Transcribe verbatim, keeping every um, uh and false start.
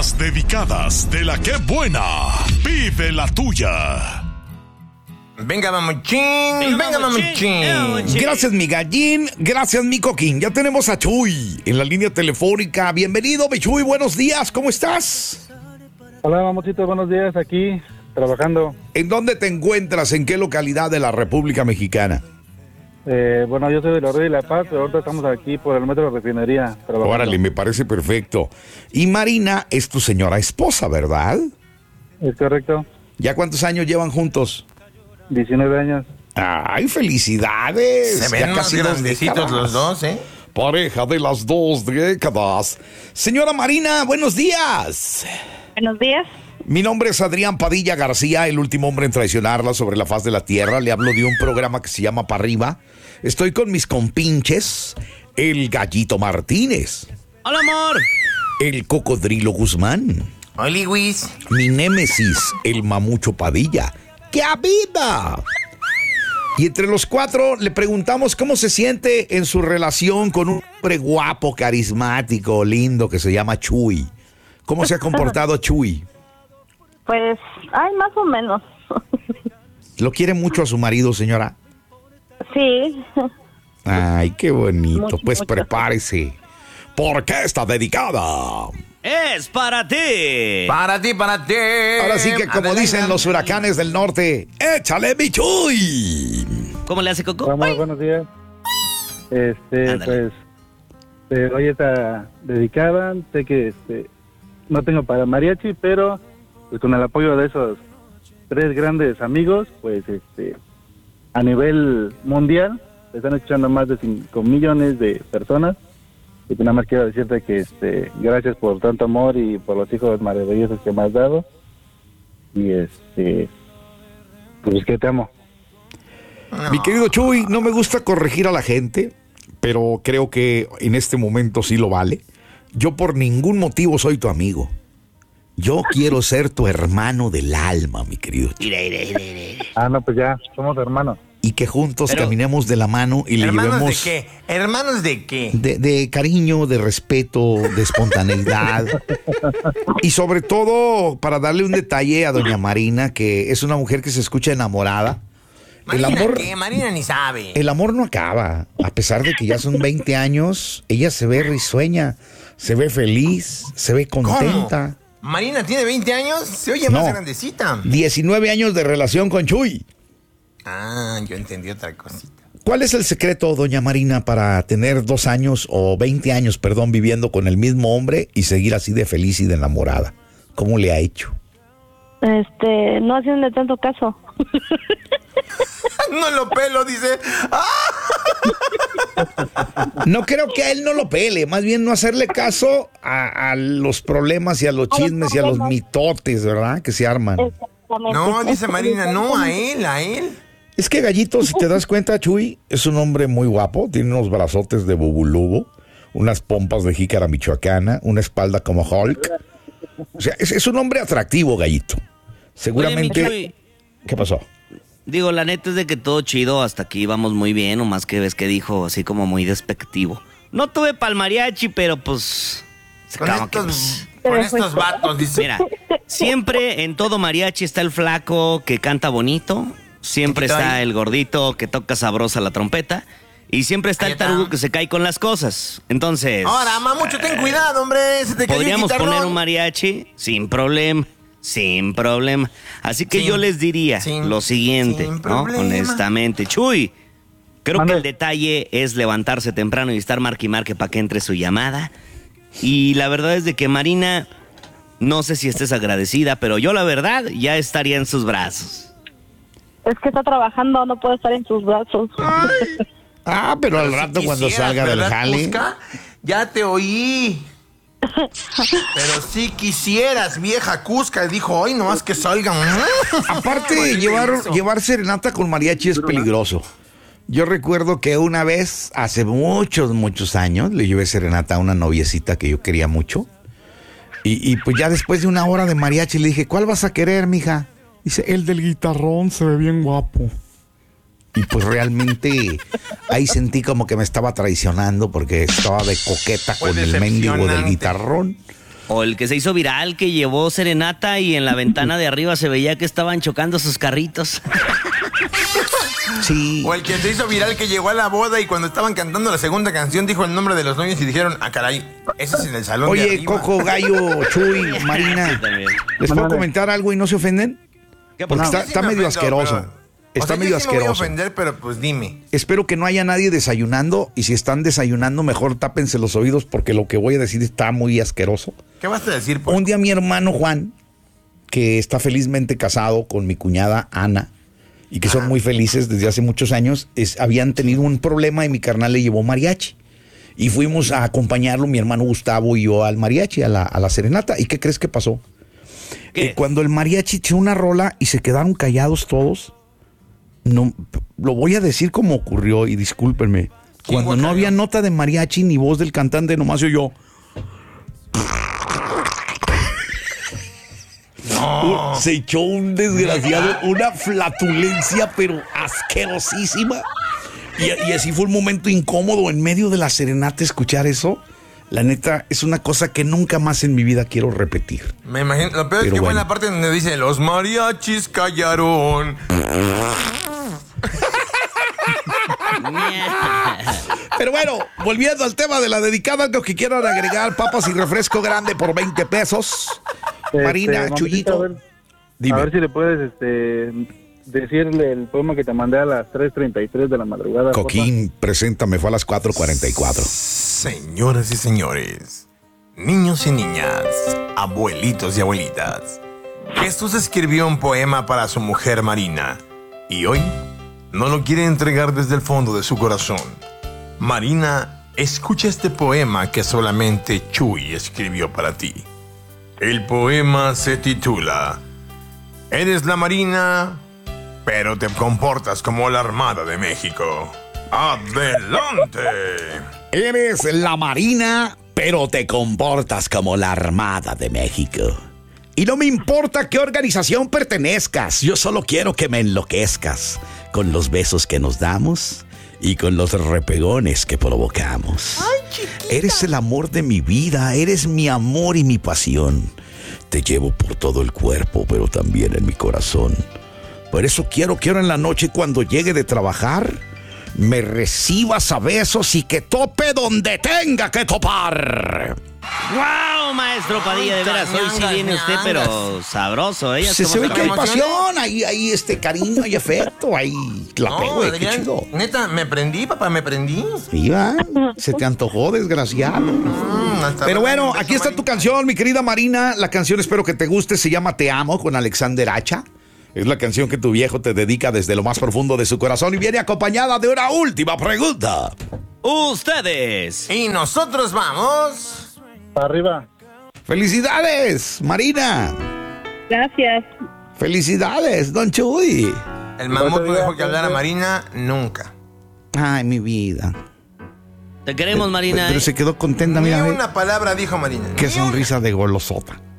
Las dedicadas de la que buena. Vive la tuya. Venga, mamuchín, venga, venga mamuchín. mamuchín. Gracias, mi gallín. Gracias, mi coquín. Ya tenemos a Chuy en la línea telefónica. Bienvenido, mi Chuy. Buenos días. ¿Cómo estás? Hola, mamuchito. Buenos días. Aquí, trabajando. ¿En dónde te encuentras? ¿En qué localidad de la República Mexicana? Eh, bueno, yo soy de la Río de La Paz, pero ahorita estamos aquí por el metro de refinería. Trabajando. Órale, me parece perfecto. Y Marina es tu señora esposa, ¿verdad? Es correcto. ¿Ya cuántos años llevan juntos? diecinueve años. ¡Ay, felicidades! Se ven ya más casi dos grandecitos décadas. los dos, ¿eh? Pareja de las dos décadas. Señora Marina, buenos días. Buenos días. Mi nombre es Adrián Padilla García, el último hombre en traicionarla sobre la faz de la tierra. Le hablo de un programa que se llama Pa' Arriba. Estoy con mis compinches, el Gallito Martínez. ¡Hola, amor! El Cocodrilo Guzmán. Hola, Luis. Mi némesis, el Mamucho Padilla. ¡Qué vida! Y entre los cuatro le preguntamos cómo se siente en su relación con un hombre guapo, carismático, lindo que se llama Chuy. ¿Cómo se ha comportado Chuy? Pues, ay, más o menos. ¿Lo quiere mucho a su marido, señora? Sí. Ay, qué bonito. Mucho, pues mucho. prepárese, porque está dedicada. ¡Es para ti! Para ti, para ti. Ahora sí que, como Adelante. dicen los huracanes del norte, ¡échale, mi Chuy! ¿Cómo le hace, Coco? Vamos, ¡Ay! buenos días. Este, Ándale. pues, eh, hoy está dedicada. Sé que este, no tengo para mariachi, pero pues, con el apoyo de esos tres grandes amigos, pues, este, a nivel mundial, se están escuchando más de cinco millones de personas. Y nada más quiero decirte que este, gracias por tanto amor y por los hijos maravillosos que me has dado. Y este, pues que te amo. Mi querido Chuy, no me gusta corregir a la gente, pero creo que en este momento sí lo vale. Yo por ningún motivo soy tu amigo. Yo quiero ser tu hermano del alma, mi querido Chuy. Ire, ire, ire, ire. Ah, no, pues ya, somos hermanos. Y que juntos Pero- caminemos de la mano y le ¿Hermanos llevemos de qué? ¿Hermanos de qué? de, de cariño, de respeto, de espontaneidad. Y sobre todo, para darle un detalle a doña Marina, que es una mujer que se escucha enamorada. El Marina, amor, ¿qué? Marina ni sabe. el amor no acaba. A pesar de que ya son veinte años, ella se ve risueña, se ve feliz, se ve contenta. ¿Cómo? ¿Marina tiene veinte años? Se oye más No. grandecita. diecinueve años de relación con Chuy. Ah, yo entendí otra cosita. ¿Cuál es el secreto, doña Marina, para tener dos años o veinte años, perdón, viviendo con el mismo hombre y seguir así de feliz y de enamorada? ¿Cómo le ha hecho? Este, no haciendo tanto caso. No lo pelo, dice. No creo que a él no lo pele, más bien no hacerle caso a, a los problemas y a los A los chismes y a los problemas. mitotes, ¿verdad? Que se arman. Exactamente. No, dice Marina, no, a él, a él. Es que Gallito, si te das cuenta, Chuy, es un hombre muy guapo, tiene unos brazotes de bubulubo, unas pompas de jícara michoacana, una espalda como Hulk. O sea, es, es un hombre atractivo, Gallito. Seguramente... Oye, mi Chuy, ¿Qué pasó? digo, la neta es de que todo chido, hasta aquí íbamos muy bien, o más que ves que dijo así como muy despectivo. No tuve pa'l mariachi, pero pues... se Con acaba que, estos, pues, con estos vatos, dice. mira, siempre en todo mariachi está el flaco que canta bonito, siempre Chiquito está ahí. el gordito que toca sabrosa la trompeta, y siempre está Ahí el está. tarugo que se cae con las cosas. Entonces... Ahora, mamucho, ten cuidado, hombre. Se te cayó el Podríamos guitarrón. poner un mariachi sin problema, sin problema. Así que Sin- yo les diría sin- lo siguiente, sin ¿no? problema. Honestamente. Chuy, creo Mande. que el detalle es levantarse temprano y estar marque y marque para que entre su llamada. Y la verdad es de que Marina, no sé si estés agradecida, pero yo la verdad ya estaría en sus brazos. Es que está trabajando, no puede estar en sus brazos. Ah, pero al Si rato cuando quisieras, salga del ¿verdad, jale... Cusca? Ya te oí. Pero si quisieras, vieja Cusca, dijo, hoy nomás que salgan. Aparte, llevar, llevar serenata con mariachi es peligroso. Yo recuerdo que una vez, hace muchos, muchos años, le llevé serenata a una noviecita que yo quería mucho. Y, y pues ya después de una hora de mariachi le dije, ¿cuál vas a querer, mija? Dice, el del guitarrón, se ve bien guapo. Y pues realmente ahí sentí como que me estaba traicionando porque estaba de coqueta Fue con el mendigo del decepcionante. guitarrón. O el que se hizo viral, que llevó serenata y en la ventana de arriba se veía que estaban chocando sus carritos. Sí. O el que se hizo viral que llegó a la boda y cuando estaban cantando la segunda canción dijo el nombre de los novios y dijeron, ah, caray, ese es en el salón de Oye, arriba. Coco, Gallo, Chuy, Marina, Sí, también. ¿les puedo comentar algo y no se ofenden? ¿Qué Porque pasó? está, Sí está me medio ofendo, asqueroso. pero- Está o sea, medio yo sí me voy a asqueroso. ofender, pero pues dime. Espero que no haya nadie desayunando y si están desayunando, mejor tápense los oídos porque lo que voy a decir está muy asqueroso. ¿Qué vas a decir? Pues? Un día mi hermano Juan, que está felizmente casado con mi cuñada Ana, y que son muy felices desde hace muchos años, es- habían tenido un problema y mi carnal le llevó mariachi. Y fuimos a acompañarlo, mi hermano Gustavo y yo, al mariachi, a la, a la serenata. ¿Y qué crees que pasó? ¿Qué? Eh, cuando el mariachi echó una rola y se quedaron callados todos, no, lo voy a decir como ocurrió y discúlpenme. ¿Quién Cuando no guacareó? había nota de mariachi ni voz del cantante, nomás yo yo. No. Se echó un desgraciado, una flatulencia, pero asquerosísima. Y, y así fue un momento incómodo en medio de la serenata escuchar eso. La neta, es una cosa que nunca más en mi vida quiero repetir. Me imagino, lo peor es Pero que fue en bueno. la parte donde dice, los mariachis callaron. Pero bueno, volviendo al tema de la dedicada, lo que quieran agregar, papas y refresco grande por veinte pesos. Este, Marina, mamacita, Chuyito, a ver, dime. a ver si le puedes este, decirle el poema que te mandé a las tres treinta y tres de la madrugada. porfa. Coquín, preséntame, fue a las cuatro cuarenta y cuatro. Señoras y señores, niños y niñas, abuelitos y abuelitas, Jesús escribió un poema para su mujer Marina y hoy no lo quiere entregar desde el fondo de su corazón. Marina, escucha este poema que solamente Chuy escribió para ti. El poema se titula Eres la Marina, pero te comportas como la Armada de México. ¡Adelante! Eres la Marina, pero te comportas como la Armada de México. Y no me importa qué organización pertenezcas, yo solo quiero que me enloquezcas con los besos que nos damos y con los repegones que provocamos. Eres el amor de mi vida, eres mi amor y mi pasión. Te llevo por todo el cuerpo, pero también en mi corazón. Por eso quiero que ahora en la noche, cuando llegue de trabajar, me recibas a besos y que tope donde tenga que topar. ¡Wow, maestro Padilla! De veras, hoy sí viene usted, pero sabroso, ¿eh? Ya Se, se ve como- que hay emociones? pasión, hay, hay este cariño, hay afecto, hay la No, pego, qué Adrián, chido. neta, me prendí, papá, me prendí. Sí, va, se te antojó, desgraciado. Mm, hasta Pero darle bueno, un beso, aquí está Marina. tu canción, mi querida Marina. La canción espero que te guste, se llama Te Amo con Alexander Hacha. Es la canción que tu viejo te dedica desde lo más profundo de su corazón y viene acompañada de una última pregunta. Ustedes. Y nosotros vamos. Para arriba. ¡Felicidades, Marina! Gracias. ¡Felicidades, Don Chuy! El mamut no Otro día, dejó que hablara otro día. Marina nunca. Ay, mi vida. Te queremos, Marina. Pero se quedó contenta, Ni mira, ve. una palabra dijo Marina. Qué Ni una. sonrisa de golosota.